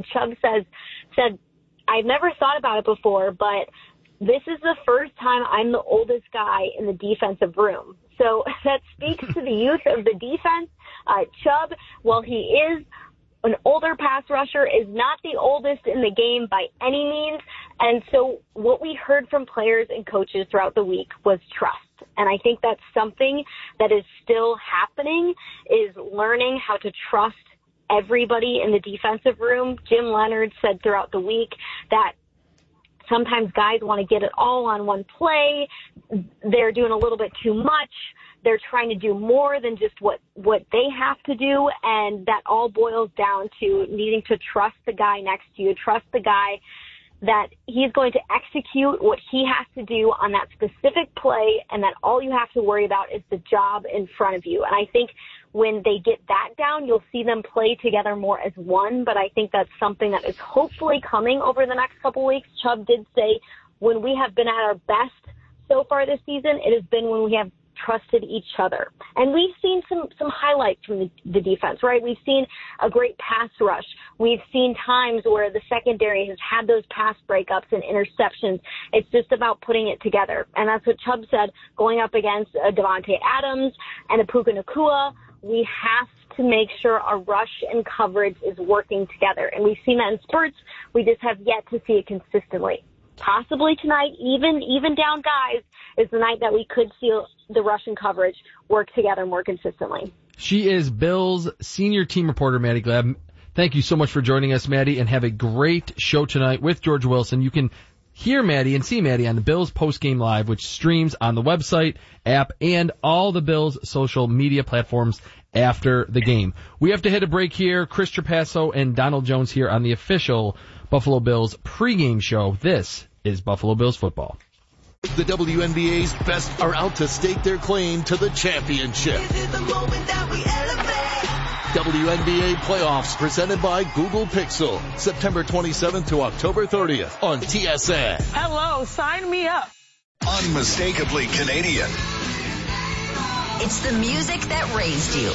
Chubb said, I've never thought about it before, but this is the first time I'm the oldest guy in the defensive room. So that speaks to the youth of the defense. Chubb, while he is an older pass rusher, is not the oldest in the game by any means. And so what we heard from players and coaches throughout the week was trust. And I think that's something that is still happening, is learning how to trust everybody in the defensive room. Jim Leonhard said throughout the week that sometimes guys want to get it all on one play. They're doing a little bit too much. They're trying to do more than just what they have to do. And that all boils down to needing to trust the guy next to you, trust the guy that he's going to execute what he has to do on that specific play, and that all you have to worry about is the job in front of you. And I think when they get that down, you'll see them play together more as one, but I think that's something that is hopefully coming over the next couple weeks. Chubb did say when we have been at our best so far this season, it has been when we have trusted each other. And we've seen some highlights from the defense, right? We've seen a great pass rush. We've seen times where the secondary has had those pass breakups and interceptions. It's just about putting it together. And that's what Chubb said going up against Davante Adams and Puka Nacua. We have to make sure our rush and coverage is working together. And we've seen that in spurts. We just have yet to see it consistently. Possibly tonight, even down guys, is the night that we could see the rush and coverage work together more consistently. She is Bills senior team reporter, Maddie Glab. Thank you so much for joining us, Maddie, and have a great show tonight with George Wilson. You can hear Maddie and see Maddie on the Bills Postgame Live, which streams on the website, app, and all the Bills social media platforms after the game. We have to hit a break here. Chris Trapasso and Donald Jones here on the official Buffalo Bills pregame show. This is Buffalo Bills football. The WNBA's best are out to stake their claim to the championship. This is the moment that we elevate. WNBA playoffs presented by Google Pixel. September 27th to October 30th on TSN. Hello, sign me up. Unmistakably Canadian. It's the music that raised you.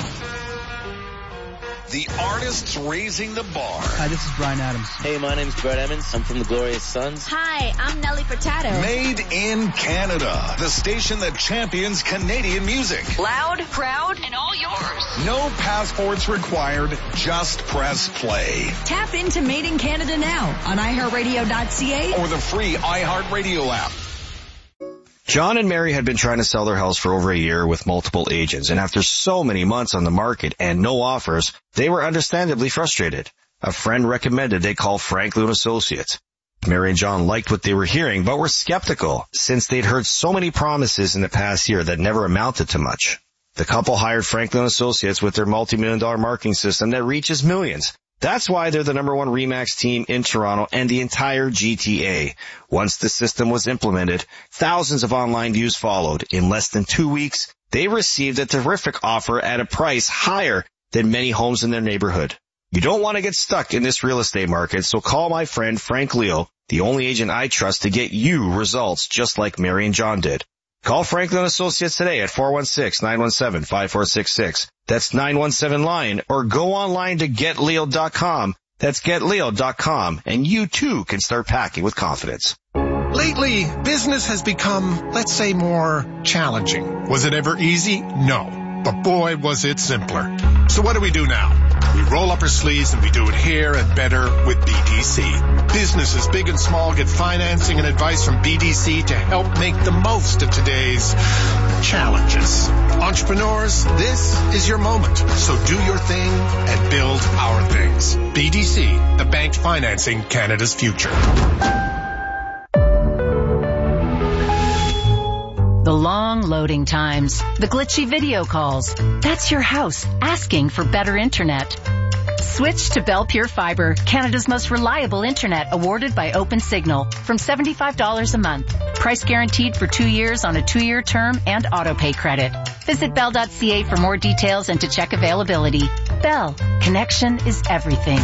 The artists raising the bar. Hi, this is Bryan Adams. Hey, my name's Brett Emmons. I'm from the Glorious Sons. Hi, I'm Nelly Furtado. Made in Canada. The station that champions Canadian music. Loud, proud, and all yours. No passports required. Just press play. Tap into Made in Canada now on iHeartRadio.ca or the free iHeartRadio app. John and Mary had been trying to sell their house for over a year with multiple agents, and after so many months on the market and no offers, they were understandably frustrated. A friend recommended they call Franklin Associates. Mary and John liked what they were hearing, but were skeptical since they'd heard so many promises in the past year that never amounted to much. The couple hired Franklin Associates with their multi-million-dollar marketing system that reaches millions. That's why they're the number one RE/MAX team in Toronto and the entire GTA. Once the system was implemented, thousands of online views followed. In less than 2 weeks, they received a terrific offer at a price higher than many homes in their neighborhood. You don't want to get stuck in this real estate market, so call my friend Frank Leo, the only agent I trust to get you results just like Mary and John did. Call Franklin Associates today at 416-917-5466. That's 917-LINE, or go online to getleo.com. That's getleo.com, and you too can start packing with confidence. Lately, business has become, let's say, more challenging. Was it ever easy? No. But boy, was it simpler. So what do we do now? We roll up our sleeves and we do it here and better with BDC. Businesses big and small get financing and advice from BDC to help make the most of today's challenges. Entrepreneurs, this is your moment. So do your thing and build our things. BDC, the bank financing Canada's future. The long loading times, the glitchy video calls. That's your house asking for better internet. Switch to Bell Pure Fiber, Canada's most reliable internet, awarded by OpenSignal, from $75 a month. Price guaranteed for 2 years on a 2-year term and auto-pay credit. Visit Bell.ca for more details and to check availability. Bell, connection is everything.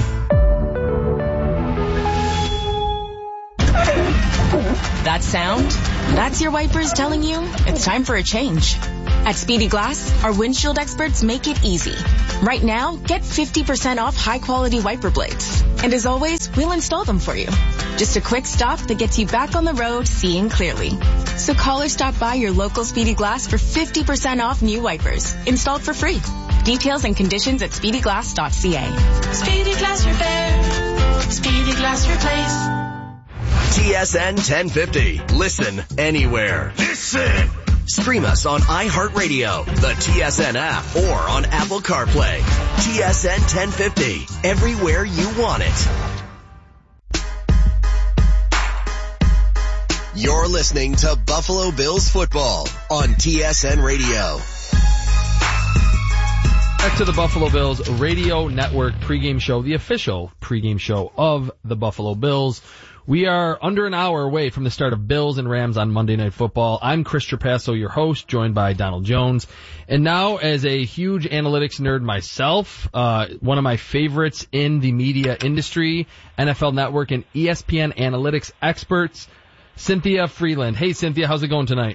That sound? That's your wipers telling you it's time for a change. At Speedy Glass, our windshield experts make it easy. Right now, get 50% off high-quality wiper blades. And as always, we'll install them for you. Just a quick stop that gets you back on the road seeing clearly. So call or stop by your local Speedy Glass for 50% off new wipers, installed for free. Details and conditions at speedyglass.ca. Speedy Glass Repair. Speedy Glass Replace. TSN 1050. Listen anywhere. Listen. Stream us on iHeartRadio, the TSN app, or on Apple CarPlay. TSN 1050. Everywhere you want it. You're listening to Buffalo Bills football on TSN Radio. Back to the Buffalo Bills Radio Network pregame show, the official pregame show of the Buffalo Bills. We are under an hour away from the start of Bills and Rams on Monday Night Football. I'm Chris Trapasso, your host, joined by Donald Jones. And now, as a huge analytics nerd myself, one of my favorites in the media industry, NFL Network and ESPN analytics experts, Cynthia Freeland. Hey, Cynthia, how's it going tonight?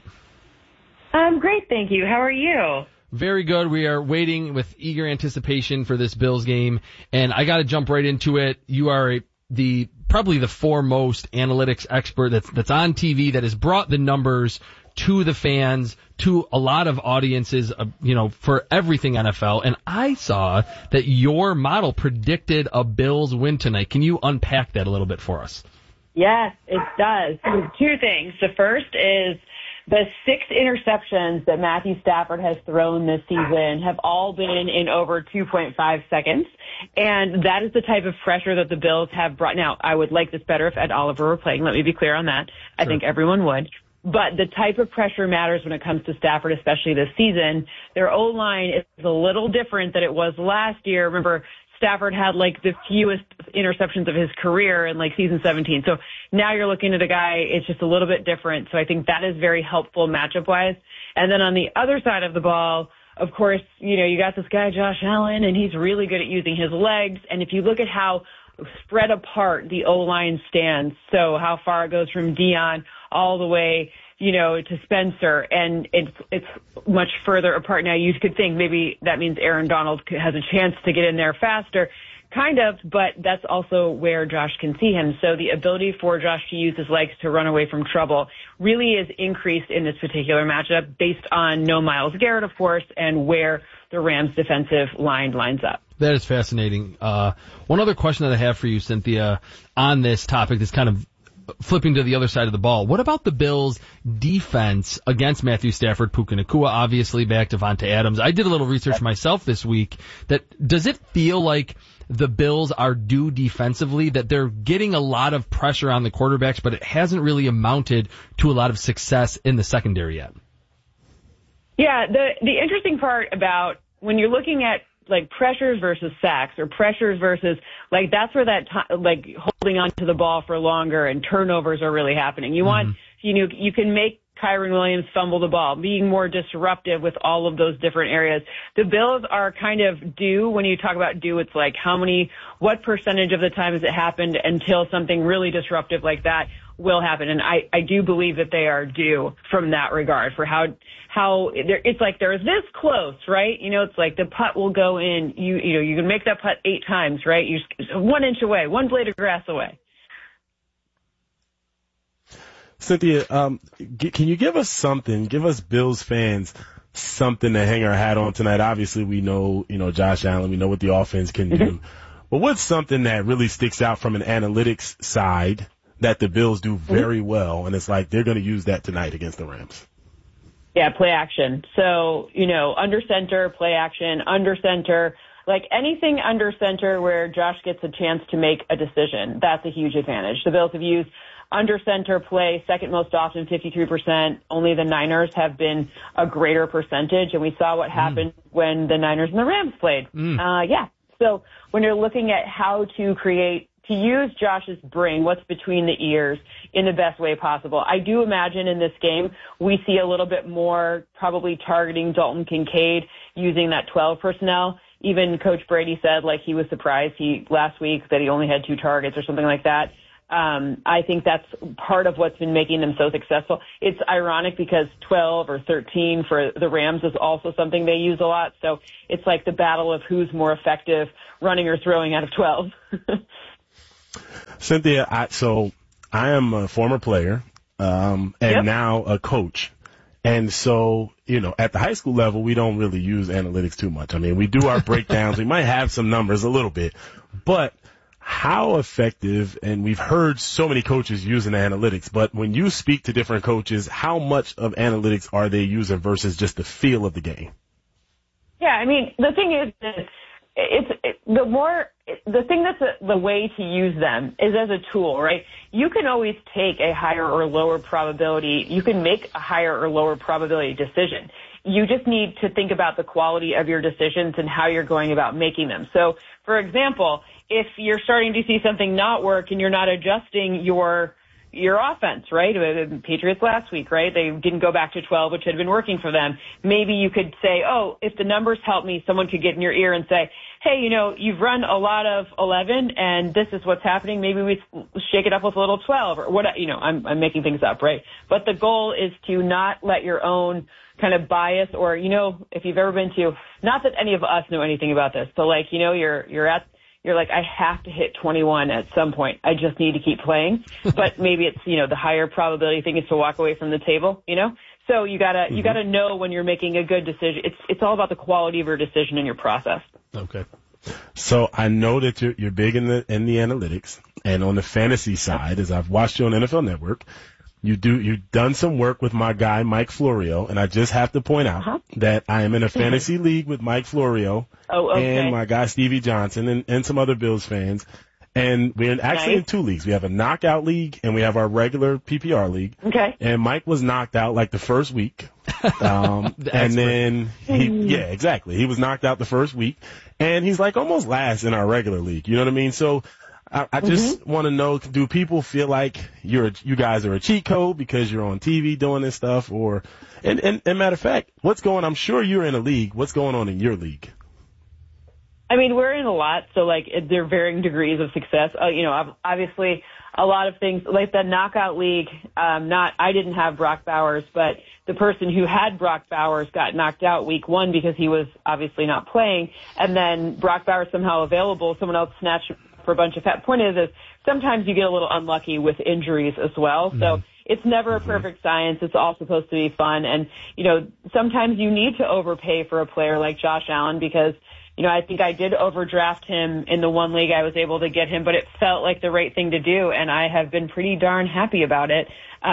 Great, thank you. How are you? Very good. We are waiting with eager anticipation for this Bills game, and I got to jump right into it. You are probably the foremost analytics expert that's on TV that has brought the numbers to the fans, to a lot of audiences, for everything NFL. And I saw that your model predicted a Bills win tonight. Can you unpack that a little bit for us? Yes, it does. Two things. The first is the 6 interceptions that Matthew Stafford has thrown this season have all been in over 2.5 seconds. And that is the type of pressure that the Bills have brought. Now, I would like this better if Ed Oliver were playing. Let me be clear on that. I think everyone would. But the type of pressure matters when it comes to Stafford, especially this season. Their O-line is a little different than it was last year. Remember, Stafford had the fewest interceptions of his career in season 17. So now you're looking at a guy, it's just a little bit different. So I think that is very helpful matchup wise. And then on the other side of the ball, of course, you got this guy, Josh Allen, and he's really good at using his legs. And if you look at how spread apart the O-line stands, so how far it goes from Deion all the way, to Spencer, and it's much further apart now. You could think maybe that means Aaron Donald has a chance to get in there faster, kind of, but that's also where Josh can see him. So the ability for Josh to use his legs to run away from trouble really is increased in this particular matchup based on no Myles Garrett, of course, and where the Rams defensive line lines up. That is fascinating. One other question that I have for you, Cynthia, on this topic is kind of flipping to the other side of the ball. What about the Bills' defense against Matthew Stafford, Puka Nacua, obviously back to Devontae Adams? I did a little research myself this week. Does it feel like the Bills are due defensively, that they're getting a lot of pressure on the quarterbacks, but it hasn't really amounted to a lot of success in the secondary yet? Yeah, the interesting part about when you're looking at pressures versus sacks or pressures versus that's where that holding on to the ball for longer and turnovers are really happening. You want, you can make Kyren Williams fumble the ball, being more disruptive with all of those different areas. The Bills are kind of due. When you talk about due, it's what percentage of the time has it happened until something really disruptive like that will happen. And I do believe that they are due from that regard for how it's they're this close, right? It's the putt will go in, you can make that putt 8 times, right? You're 1 inch away, 1 blade of grass away. Cynthia, can you give us Bills fans something to hang our hat on tonight? Obviously we know, Josh Allen, we know what the offense can do, but what's something that really sticks out from an analytics side that the Bills do very well, and it's they're going to use that tonight against the Rams? Yeah, play action. So, under center, play action, under center, anything under center where Josh gets a chance to make a decision. That's a huge advantage. The Bills have used under center play second most often, 53%. Only the Niners have been a greater percentage, and we saw what happened when the Niners and the Rams played. So when you're looking at how to use Josh's brain, what's between the ears, in the best way possible. I do imagine in this game we see a little bit more probably targeting Dalton Kincaid using that 12 personnel. Even Coach Brady said he was surprised last week that he only had 2 targets or something like that. I think that's part of what's been making them so successful. It's ironic because 12 or 13 for the Rams is also something they use a lot. So it's like the battle of who's more effective running or throwing out of 12. Cynthia, I am a former player, and now a coach. And so, at the high school level, we don't really use analytics too much. I mean, we do our breakdowns. We might have some numbers a little bit, but how effective, and we've heard so many coaches using analytics, but when you speak to different coaches, how much of analytics are they using versus just the feel of the game? Yeah, I mean, the thing is that the thing that's the way to use them is as a tool, right? You can always take a higher or lower probability. You can make a higher or lower probability decision. You just need to think about the quality of your decisions and how you're going about making them. So, for example, if you're starting to see something not work and you're not adjusting your offense, right? The Patriots last week, right? They didn't go back to 12, which had been working for them. Maybe you could say, oh, if the numbers help me, someone could get in your ear and say, hey, you've run a lot of 11 and this is what's happening. Maybe we shake it up with a little 12 or what, I'm making things up, right? But the goal is to not let your own kind of bias or, if you've ever been to, not that any of us know anything about this, but like, you're like, I have to hit 21 at some point. I just need to keep playing. But maybe it's, the higher probability thing is to walk away from the table, So you gotta know when you're making a good decision. It's all about the quality of your decision and your process. Okay. So I know that you're big in the analytics, and on the fantasy side, as I've watched you on NFL Network, you've done some work with my guy Mike Florio, and I just have to point out that I am in a fantasy league with Mike Florio and my guy Stevie Johnson and some other Bills fans. And we're actually in two leagues. We have a knockout league and we have our regular PPR league. Okay. And Mike was knocked out like the first week. And then exactly. He was knocked out the first week and he's like almost last in our regular league. You know what I mean? So I just want to know, do people feel like you guys are a cheat code because you're on TV doing this stuff and matter of fact, I'm sure you're in a league. What's going on in your league? I mean, we're in a lot, so like there are varying degrees of success. Obviously a lot of things like the knockout league. I didn't have Brock Bowers, but the person who had Brock Bowers got knocked out week 1 because he was obviously not playing, and then Brock Bowers somehow available. Someone else snatched for a bunch of fat. Point is sometimes you get a little unlucky with injuries as well. So it's never a perfect science. It's all supposed to be fun, and sometimes you need to overpay for a player like Josh Allen because. I think I did overdraft him in the one league I was able to get him, but it felt like the right thing to do, and I have been pretty darn happy about it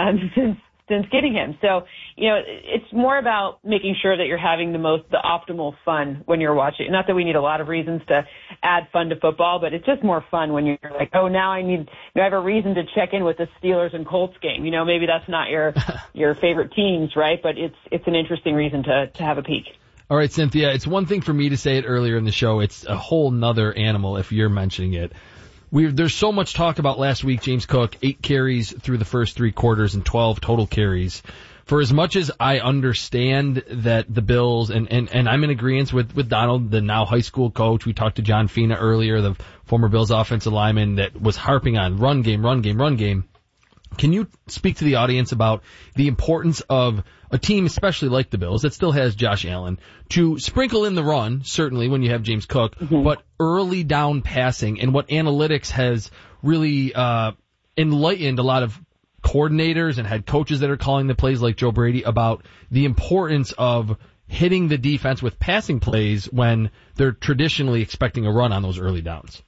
since getting him. So, it's more about making sure that you're having the optimal fun when you're watching. Not that we need a lot of reasons to add fun to football, but it's just more fun when you're like, oh, now I have a reason to check in with the Steelers and Colts game. Maybe that's not your favorite teams, right? But it's an interesting reason to have a peek. All right, Cynthia, it's one thing for me to say it earlier in the show. It's a whole nother animal if you're mentioning it. There's so much talk about last week, James Cook, 8 carries through the first 3 quarters and 12 total carries. For as much as I understand that the Bills, and I'm in agreement with Donald, the now high school coach. We talked to John Fina earlier, the former Bills offensive lineman that was harping on run game. Can you speak to the audience about the importance of a team, especially like the Bills, that still has Josh Allen, to sprinkle in the run, certainly when you have James Cook, but early down passing and what analytics has really enlightened a lot of coordinators and head coaches that are calling the plays like Joe Brady about the importance of hitting the defense with passing plays when they're traditionally expecting a run on those early downs.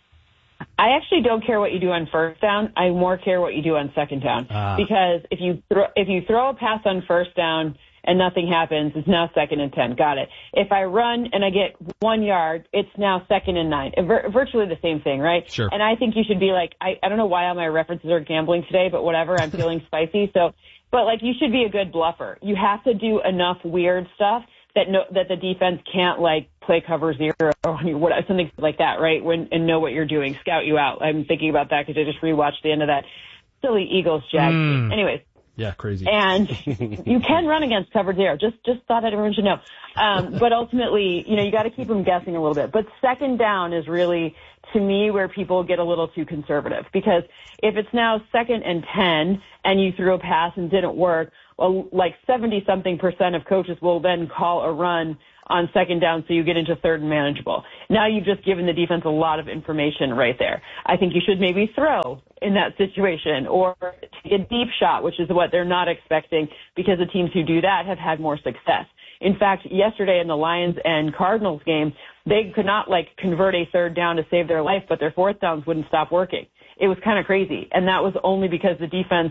I actually don't care what you do on first down. I more care what you do on second down. Because if you throw a pass on first down and nothing happens, it's now 2nd and 10. Got it. If I run and I get 1 yard, it's now 2nd and 9. Virtually the same thing, right? Sure. And I think you should be like, I don't know why all my references are gambling today, but whatever. I'm feeling spicy. But like, you should be a good bluffer. You have to do enough weird stuff that the defense can't like play cover 0 on you, something like that, right? And know what you're doing, scout you out. I'm thinking about that because I just rewatched the end of that silly Eagles-Jags. Anyways. Yeah, crazy. And you can run against cover 0. Just thought everyone should know. But ultimately, you got to keep them guessing a little bit. But second down is really to me, where people get a little too conservative. Because if it's now 2nd and 10 and you threw a pass and didn't work, well, like 70-something% of coaches will then call a run on 2nd down so you get into 3rd and manageable. Now you've just given the defense a lot of information right there. I think you should maybe throw in that situation or take a deep shot, which is what they're not expecting, because the teams who do that have had more success. In fact, yesterday in the Lions and Cardinals game, they could not convert a 3rd down to save their life, but their 4th downs wouldn't stop working. It was kind of crazy. And that was only because the defense,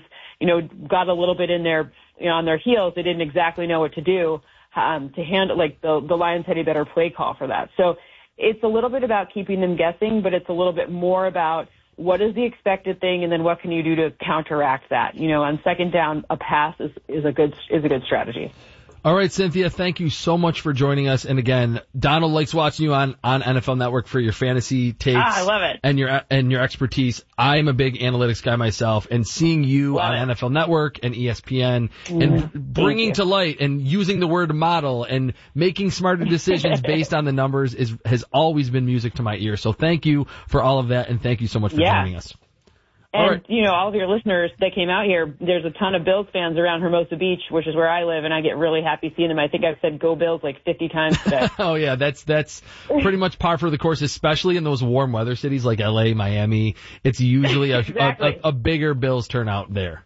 got a little bit in their, on their heels. They didn't exactly know what to do, to handle, the Lions had a better play call for that. So it's a little bit about keeping them guessing, but it's a little bit more about what is the expected thing and then what can you do to counteract that. On 2nd down, a pass is a good strategy. All right, Cynthia, thank you so much for joining us. And again, Donald likes watching you on NFL Network for your fantasy takes. I love it. And your expertise. I'm a big analytics guy myself, and seeing you on NFL Network and ESPN and bringing to light and using the word model and making smarter decisions based on the numbers has always been music to my ear. So thank you for all of that, and thank you so much for joining us. And, all of your listeners that came out here, there's a ton of Bills fans around Hermosa Beach, which is where I live, and I get really happy seeing them. I think I've said go Bills 50 times today. Oh, yeah, that's pretty much par for the course, especially in those warm weather cities like L.A., Miami. It's usually a bigger Bills turnout there.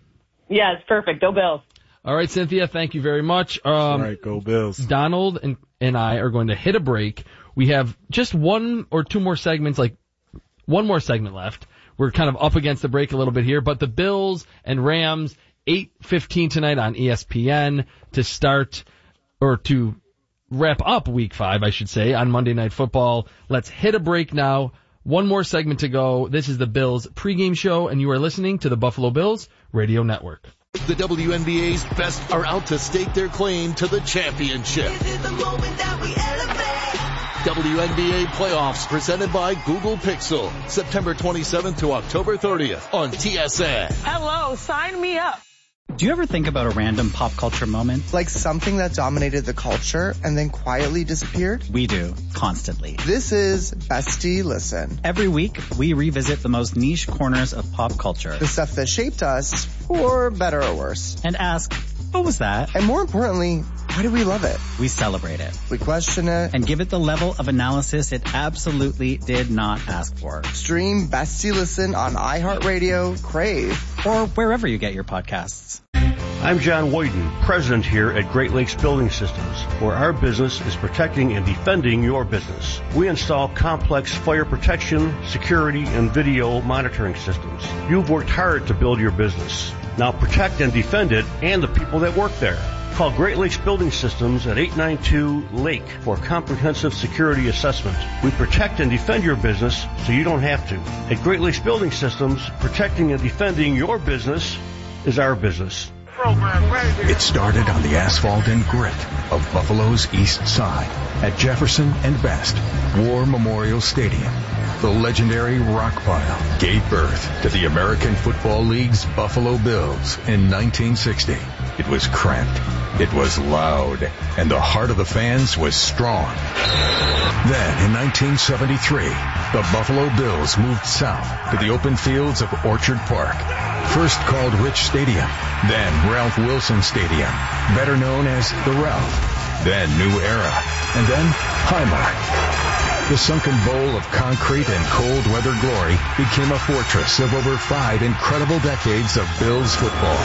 Yeah, it's perfect. Go Bills. All right, Cynthia, thank you very much. All right, go Bills. Donald and I are going to hit a break. We have just one or two more segments, one more segment left. We're kind of up against the break a little bit here, but the Bills and Rams, 8:15 tonight on ESPN to start, or to wrap up Week 5, I should say, on Monday Night Football. Let's hit a break now. One more segment to go. This is the Bills pregame show, and you are listening to the Buffalo Bills Radio Network. The WNBA's best are out to stake their claim to the championship. This is the moment that we elevate. WNBA playoffs presented by Google Pixel, September 27th to October 30th on TSN. Hello, sign me up. Do you ever think about a random pop culture moment? Like something that dominated the culture and then quietly disappeared? We do, constantly. This is Bestie Listen. Every week, we revisit the most niche corners of pop culture. The stuff that shaped us, for better or worse. And ask, what was that? And more importantly, why do we love it? We celebrate it. We question it. And give it the level of analysis it absolutely did not ask for. Stream Bestie Listen on iHeartRadio, Crave, or wherever you get your podcasts. I'm John Woyden, president here at Great Lakes Building Systems, where our business is protecting and defending your business. We install complex fire protection, security, and video monitoring systems. You've worked hard to build your business. Now protect and defend it and the people that work there. Call Great Lakes Building Systems at 892-LAKE for a comprehensive security assessment. We protect and defend your business so you don't have to. At Great Lakes Building Systems, protecting and defending your business is our business. It started on the asphalt and grit of Buffalo's East Side at Jefferson and Best War Memorial Stadium. The legendary rock pile gave birth to the American Football League's Buffalo Bills in 1960. It was cramped, it was loud, and the heart of the fans was strong. Then, in 1973, the Buffalo Bills moved south to the open fields of Orchard Park. First called Rich Stadium, then Ralph Wilson Stadium, better known as the Ralph, then New Era, and then Highmark. The sunken bowl of concrete and cold weather glory became a fortress of over 5 incredible decades of Bills football.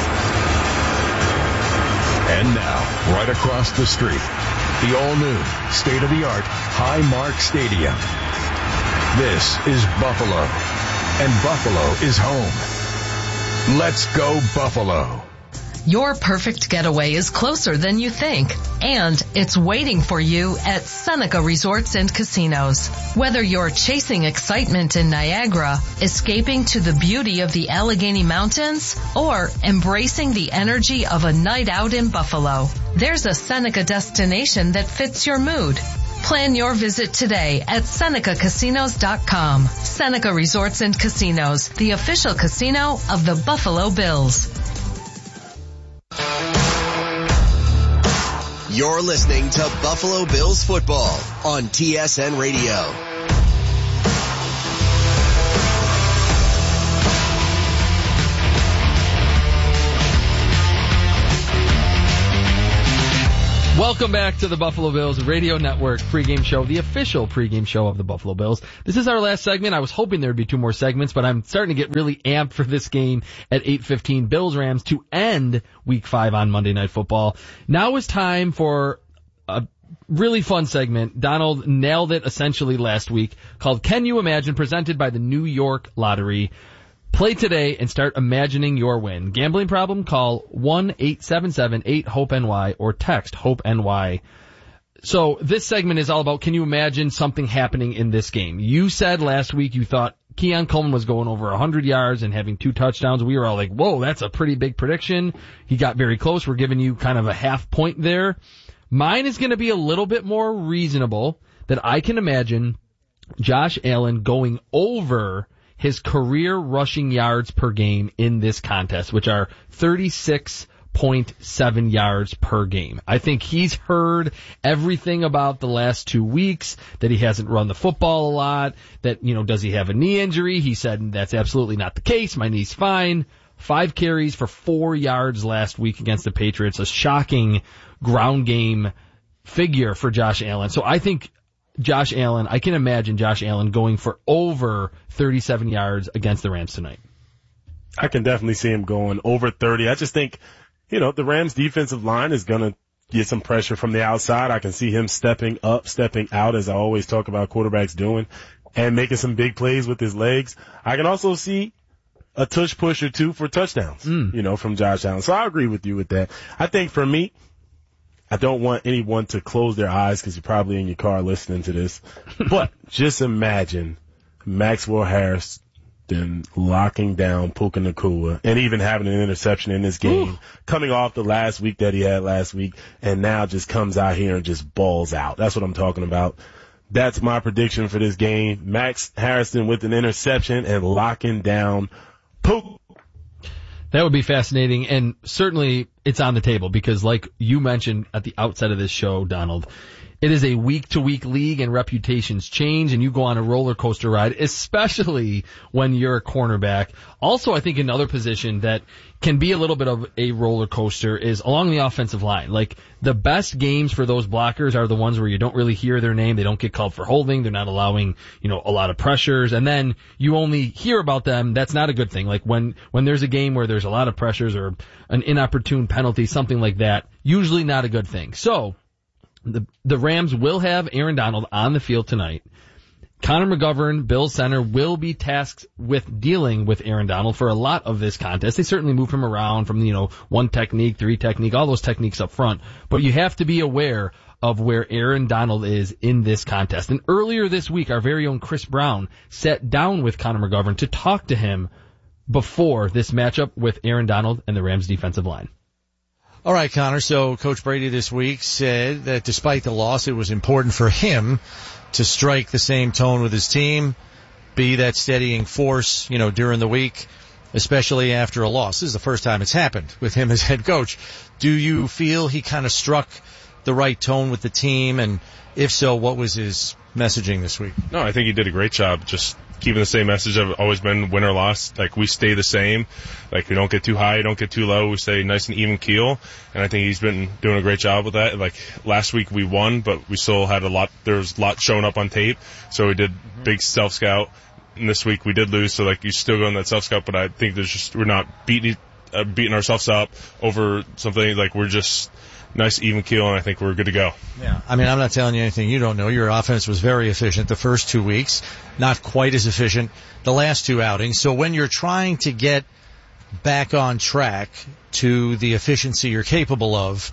And now, right across the street, the all-new, state-of-the-art Highmark Stadium. This is Buffalo, and Buffalo is home. Let's go Buffalo. Your perfect getaway is closer than you think, and it's waiting for you at Seneca Resorts and Casinos. Whether you're chasing excitement in Niagara, escaping to the beauty of the Allegheny Mountains, or embracing the energy of a night out in Buffalo, there's a Seneca destination that fits your mood. Plan your visit today at SenecaCasinos.com. Seneca Resorts and Casinos, the official casino of the Buffalo Bills. You're listening to Buffalo Bills football on TSN Radio. Welcome back to the Buffalo Bills Radio Network pregame show, the official pregame show of the Buffalo Bills. This is our last segment. I was hoping there would be 2 more segments, but I'm starting to get really amped for this game at 8:15 Bills-Rams to end Week 5 on Monday Night Football. Now is time for a really fun segment. Donald nailed it essentially last week, called Can You Imagine, presented by the New York Lottery. Play today and start imagining your win. Gambling problem? Call 1-877-8-HOPE-NY or text HOPE-NY. So this segment is all about, can you imagine something happening in this game? You said last week you thought Keon Coleman was going over 100 yards and having 2 touchdowns. We were all like, whoa, that's a pretty big prediction. He got very close. We're giving you kind of a half point there. Mine is going to be a little bit more reasonable, that I can imagine Josh Allen going over his career rushing yards per game in this contest, which are 36.7 yards per game. I think he's heard everything about the last 2 weeks, that he hasn't run the football a lot, that, does he have a knee injury? He said that's absolutely not the case. My knee's fine. 5 carries for 4 yards last week against the Patriots, a shocking ground game figure for Josh Allen. So I think I can imagine Josh Allen going for over 37 yards against the Rams tonight. I can definitely see him going over 30. I just think, the Rams defensive line is going to get some pressure from the outside. I can see him stepping up, stepping out, as I always talk about quarterbacks doing, and making some big plays with his legs. I can also see a tush push or 2 for touchdowns, from Josh Allen. So I agree with you with that. I think for me, I don't want anyone to close their eyes because you're probably in your car listening to this. But just imagine Maxwell Harrison locking down Puka Nacua and even having an interception in this game, coming off the last week that he had last week, and now just comes out here and just balls out. That's what I'm talking about. That's my prediction for this game. Max Harrison with an interception and locking down Puka. That would be fascinating, and certainly it's on the table because, like you mentioned at the outset of this show, Donald, it is a week-to-week league and reputations change, and you go on a roller coaster ride, especially when you're a cornerback. Also, I think another position that can be a little bit of a roller coaster is along the offensive line. Like, the best games for those blockers are the ones where you don't really hear their name, they don't get called for holding, they're not allowing, a lot of pressures, and then you only hear about them. That's not a good thing. Like, when there's a game where there's a lot of pressures or an inopportune penalty, something like that, usually not a good thing. So, the Rams will have Aaron Donald on the field tonight. Connor McGovern, Bills center, will be tasked with dealing with Aaron Donald for a lot of this contest. They certainly move him around from, 1 technique, 3 technique, all those techniques up front. But you have to be aware of where Aaron Donald is in this contest. And earlier this week, our very own Chris Brown sat down with Connor McGovern to talk to him before this matchup with Aaron Donald and the Rams defensive line. All right, Connor, so Coach Brady this week said that despite the loss, it was important for him to strike the same tone with his team, be that steadying force, during the week, especially after a loss. This is the first time it's happened with him as head coach. Do you feel he kind of struck the right tone with the team? And if so, what was his messaging this week? No, I think he did a great job just keeping the same message. I've always been win or loss. Like, we stay the same. Like, we don't get too high, don't get too low. We stay nice and even keel. And I think he's been doing a great job with that. Like, last week we won, but we still had there was a lot showing up on tape. So we did big self-scout. And this week we did lose. So, like, you still go in that self-scout, but I think we're not beating ourselves up over something. Like, we're just nice even keel, and I think we're good to go. Yeah, I mean, I'm not telling you anything you don't know. Your offense was very efficient the first 2 weeks, not quite as efficient the last 2 outings. So when you're trying to get back on track to the efficiency you're capable of,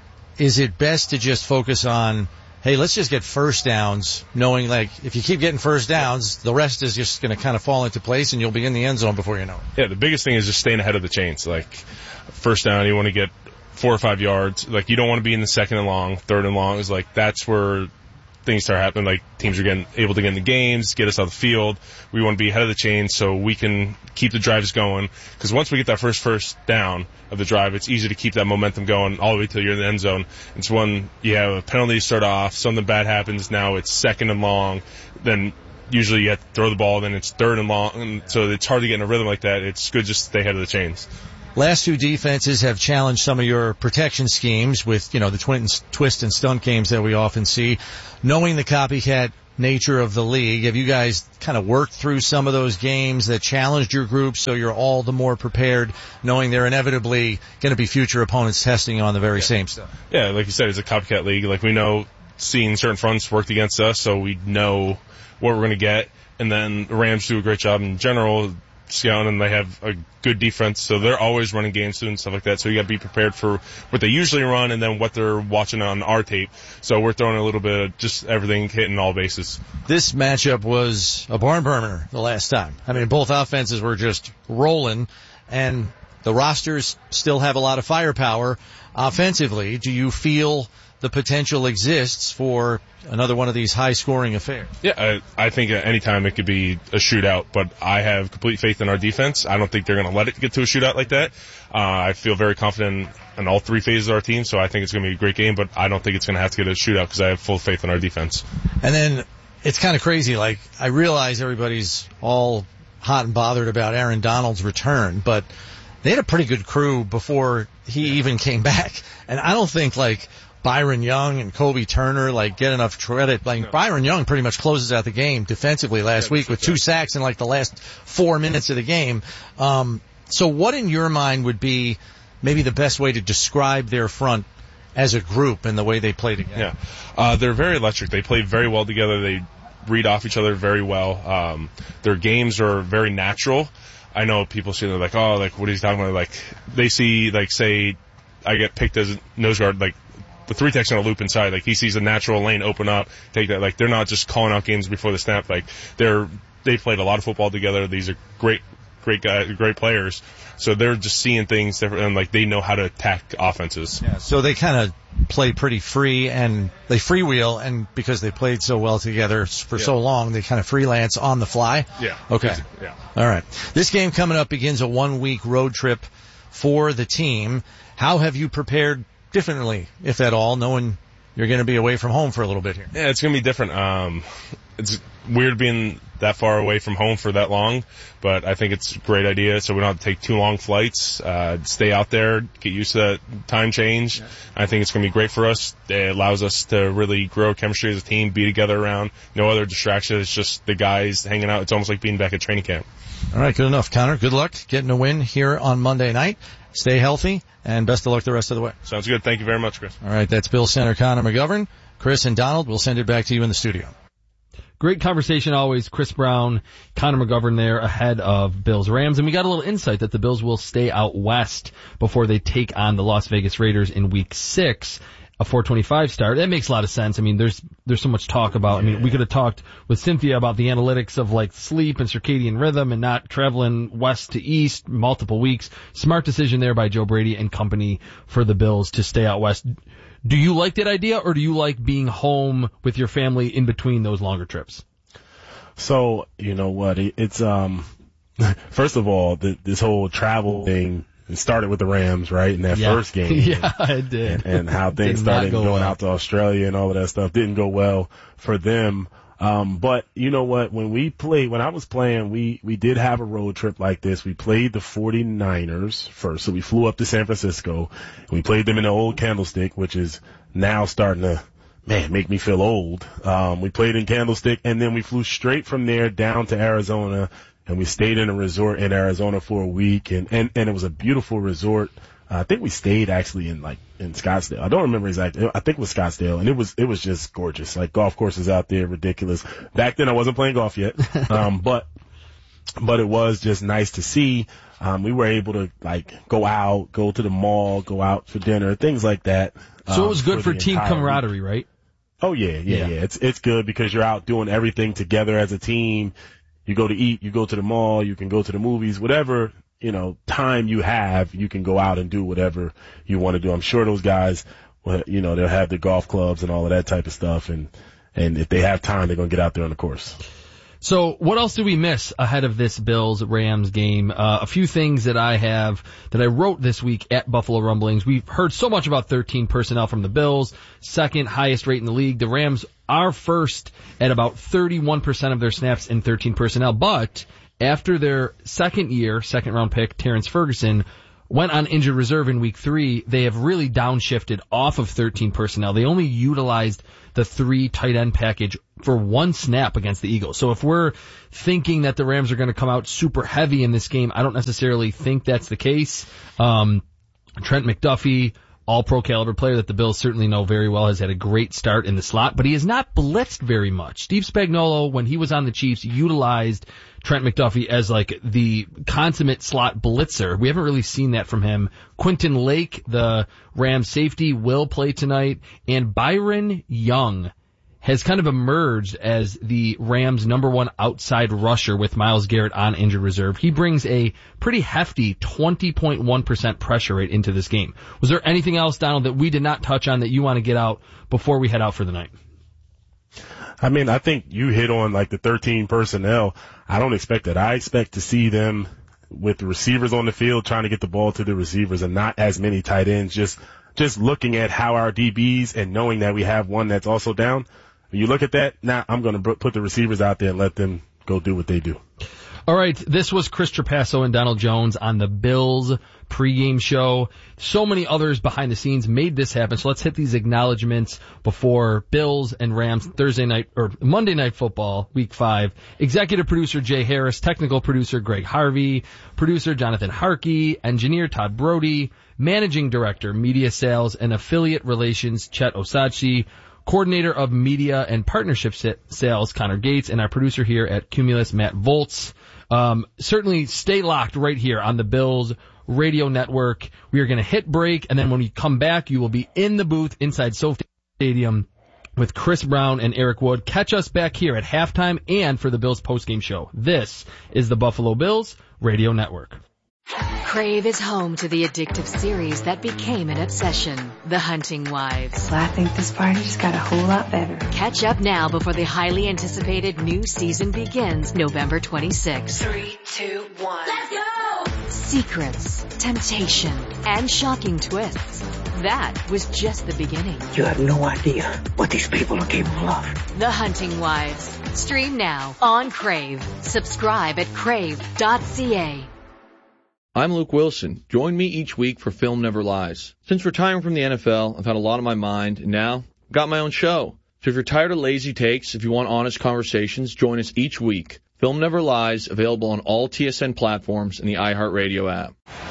is it best to just focus on, hey, let's just get first downs, knowing, like, if you keep getting first downs, the rest is just going to kind of fall into place and you'll be in the end zone before you know it? Yeah, the biggest thing is just staying ahead of the chains. Like, first down, you want to get 4 or 5 yards. Like, you don't want to be in the second and long, third and long. Is like, that's where things start happening. Like, teams are able to get in the games, get us out of the field. We want to be ahead of the chain so we can keep the drives going. Because once we get that first down of the drive, it's easy to keep that momentum going all the way till you're in the end zone. It's when you have a penalty to start off, something bad happens, now it's second and long, then usually you have to throw the ball, then it's third and long, and so it's hard to get in a rhythm like that. It's good just to stay ahead of the chains. last two defenses have challenged some of your protection schemes with, the twist and stunt games that we often see. Knowing the copycat nature of the league, have you guys kind of worked through some of those games that challenged your group so you're all the more prepared, knowing they're inevitably going to be future opponents testing on the very same stuff? Yeah, like you said, it's a copycat league. Like, we know seeing certain fronts worked against us, so we know what we're going to get. And then the Rams do a great job in general scouting, and they have a good defense, so they're always running games and stuff like that. So you got to be prepared for what they usually run and then what they're watching on our tape. So we're throwing a little bit of just everything, hitting all bases. This matchup was a barn burner the last time. I mean, both offenses were just rolling, and the rosters still have a lot of firepower offensively. Do you feel the potential exists for another one of these high-scoring affairs? Yeah, I think at any time it could be a shootout, but I have complete faith in our defense. I don't think they're going to let it get to a shootout like that. I feel very confident in all three phases of our team, so I think it's going to be a great game, but I don't think it's going to have to get a shootout because I have full faith in our defense. And then it's kind of crazy. Like, I realize everybody's all hot and bothered about Aaron Donald's return, but they had a pretty good crew before he even came back. And I don't think, Byron Young and Kobe Turner get enough credit. Byron Young pretty much closes out the game defensively last week with 2 sacks in the last 4 minutes of the game. So what in your mind would be maybe the best way to describe their front as a group and the way they play together? Yeah. They're very electric. They play very well together. They read off each other very well. Their games are very natural. I know people see they're what are you talking about? They see, say I get picked as nose guard, the 3-tech's going to loop inside. He sees a natural lane open up, take that. They're not just calling out games before the snap. They played a lot of football together. These are great guys, great players. So they're just seeing things different, and they know how to attack offenses. Yeah, so they kind of play pretty free, and they freewheel, and because they played so well together for so long, they kind of freelance on the fly. Yeah. Okay. Yeah. All right. This game coming up begins a 1-week road trip for the team. How have you prepared differently, if at all, knowing you're going to be away from home for a little bit here? Yeah, it's going to be different. It's weird being that far away from home for that long, but I think it's a great idea, so we don't have to take too long flights, stay out there, get used to that time change. Yeah. I think it's going to be great for us. It allows us to really grow chemistry as a team, be together around, no other distractions. It's just the guys hanging out. It's almost like being back at training camp. All right, good enough, Connor. Good luck getting a win here on Monday night. Stay healthy, and best of luck the rest of the way. Sounds good. Thank you very much, Chris. All right, that's Bill Center Connor McGovern. Chris and Donald, we'll send it back to you in the studio. Great conversation always. Chris Brown, Connor McGovern there ahead of Bills Rams. And we got a little insight that the Bills will stay out west before they take on the Las Vegas Raiders in week 6. A 4:25 start. That makes a lot of sense. I mean, there's so much talk about, we could have talked with Cynthia about the analytics of sleep and circadian rhythm and not traveling west to east multiple weeks. Smart decision there by Joe Brady and company for the Bills to stay out west. Do you like that idea, or do you like being home with your family in between those longer trips? So, you know what, it's, first of all, this whole travel thing, it started with the Rams, right, in that first game. Yeah, it did. And how things started going out to Australia and all of that stuff didn't go well for them. But you know what, when I was playing, we did have a road trip like this. We played the 49ers first. So we flew up to San Francisco and we played them in the old Candlestick, which is now starting to, make me feel old. We played in Candlestick, and then we flew straight from there down to Arizona. And we stayed in a resort in Arizona for a week, and it was a beautiful resort. I think we stayed actually in Scottsdale. I don't remember exactly. I think it was Scottsdale, and it was just gorgeous. Golf courses out there, ridiculous. Back then I wasn't playing golf yet. But it was just nice to see. We were able to go to the mall, go out for dinner, things like that. So it was good for team camaraderie, right? Oh yeah. It's good because you're out doing everything together as a team. You go to eat, you go to the mall, you can go to the movies, whatever, time you have, you can go out and do whatever you want to do. I'm sure those guys, they'll have the golf clubs and all of that type of stuff. And if they have time, they're going to get out there on the course. So what else did we miss ahead of this Bills-Rams game? A few things that I wrote this week at Buffalo Rumblings. We've heard so much about 13 personnel from the Bills, second highest rate in the league. The Rams are first at about 31% of their snaps in 13 personnel, but after their second round pick, Terrence Ferguson, went on injured reserve in week 3, they have really downshifted off of 13 personnel. They only utilized the 3 tight end package for 1 snap against the Eagles. So if we're thinking that the Rams are going to come out super heavy in this game, I don't necessarily think that's the case. Trent McDuffie, all-pro caliber player that the Bills certainly know very well, has had a great start in the slot, but he has not blitzed very much. Steve Spagnuolo, when he was on the Chiefs, utilized Trent McDuffie as like the consummate slot blitzer. We haven't really seen that from him. Quentin Lake, the Rams safety, will play tonight, and Byron Young has kind of emerged as the Rams' number 1 outside rusher with Myles Garrett on injured reserve. He brings a pretty hefty 20.1% pressure rate into this game. Was there anything else, Donald, that we did not touch on that you want to get out before we head out for the night? I mean, I think you hit on like the 13 personnel. I don't expect that. I expect to see them with the receivers on the field trying to get the ball to the receivers and not as many tight ends. Just looking at how our DBs and knowing that we have one that's also down. When you look at that, now I'm going to put the receivers out there and let them go do what they do. All right, this was Chris Trapasso and Donald Jones on the Bills pregame show. So many others behind the scenes made this happen, so let's hit these acknowledgments before Bills and Rams Monday Night Football, Week 5. Executive producer Jay Harris, technical producer Greg Harvey, producer Jonathan Harkey, engineer Todd Brody, managing director Media Sales and Affiliate Relations Chet Osachi, coordinator of media and partnership sales, Connor Gates, and our producer here at Cumulus, Matt Volz. Certainly stay locked right here on the Bills Radio Network. We are going to hit break, and then when we come back, you will be in the booth inside SoFi Stadium with Chris Brown and Eric Wood. Catch us back here at halftime and for the Bills postgame show. This is the Buffalo Bills Radio Network. Crave is home to the addictive series that became an obsession, The Hunting Wives. Well, I think this party just got a whole lot better. Catch up now before the highly anticipated new season begins November 26th. 3, 2, 1. Let's go! Secrets, temptation, and shocking twists. That was just the beginning. You have no idea what these people are capable of. The Hunting Wives. Stream now on Crave. Subscribe at crave.ca. I'm Luke Wilson. Join me each week for Film Never Lies. Since retiring from the NFL, I've had a lot on my mind, and now I've got my own show. So if you're tired of lazy takes, if you want honest conversations, join us each week. Film Never Lies, available on all TSN platforms and the iHeartRadio app.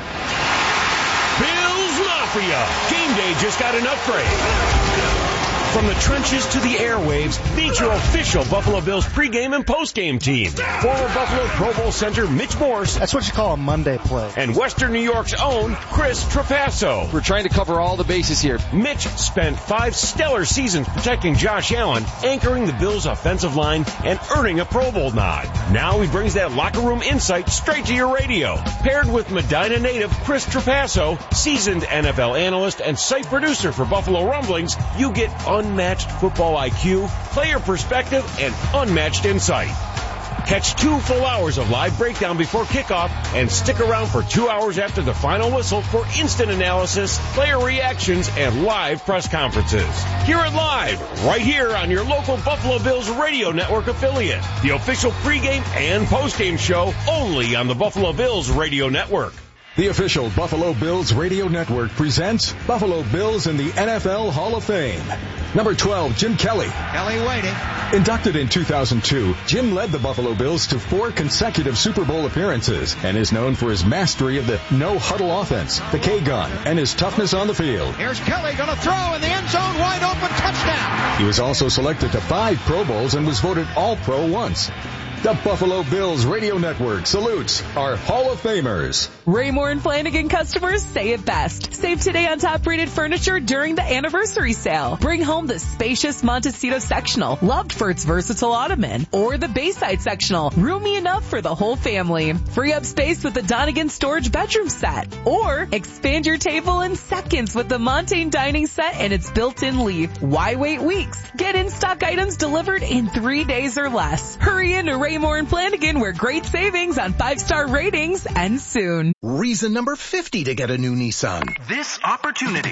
Bills Mafia! Game day just got an upgrade. From the trenches to the airwaves, meet your official Buffalo Bills pregame and postgame team. Former Buffalo Pro Bowl center Mitch Morse. That's what you call a Monday play. And Western New York's own Chris Trapasso. We're trying to cover all the bases here. Mitch spent 5 stellar seasons protecting Josh Allen, anchoring the Bills' offensive line, and earning a Pro Bowl nod. Now he brings that locker room insight straight to your radio. Paired with Medina native Chris Trapasso, seasoned NFL analyst and site producer for Buffalo Rumblings, you get unmatched football IQ, player perspective, and unmatched insight. Catch 2 full hours of live breakdown before kickoff and stick around for 2 hours after the final whistle for instant analysis, player reactions, and live press conferences. Hear it live right here on your local Buffalo Bills Radio Network affiliate. The official pregame and postgame show only on the Buffalo Bills Radio Network. The official Buffalo Bills Radio Network presents Buffalo Bills in the NFL Hall of Fame. Number 12, Jim Kelly. Kelly waiting. Inducted in 2002, Jim led the Buffalo Bills to 4 consecutive Super Bowl appearances and is known for his mastery of the no-huddle offense, the K-gun, and his toughness on the field. Here's Kelly going to throw in the end zone, wide open, touchdown. He was also selected to 5 Pro Bowls and was voted All-Pro once. The Buffalo Bills Radio Network salutes our Hall of Famers. Raymore and Flanagan customers say it best. Save today on top-rated furniture during the anniversary sale. Bring home the spacious Montecito sectional, loved for its versatile ottoman, or the Bayside sectional, roomy enough for the whole family. Free up space with the Donegan storage bedroom set, or expand your table in seconds with the Montaigne dining set and its built-in leaf. Why wait weeks? Get in-stock items delivered in 3 days or less. Hurry in to Raymore and Flanagan, where great savings on 5-star ratings end soon. Reason number 50 to get a new Nissan. This opportunity.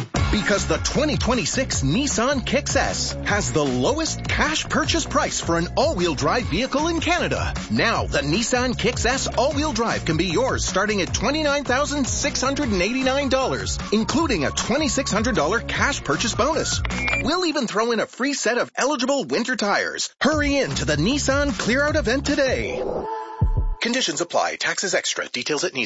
Because the 2026 Nissan Kicks S has the lowest cash purchase price for an all-wheel drive vehicle in Canada. Now, the Nissan Kicks S all-wheel drive can be yours starting at $29,689, including a $2,600 cash purchase bonus. We'll even throw in a free set of eligible winter tires. Hurry in to the Nissan Clear Out event today. Conditions apply. Taxes extra. Details at Nissan.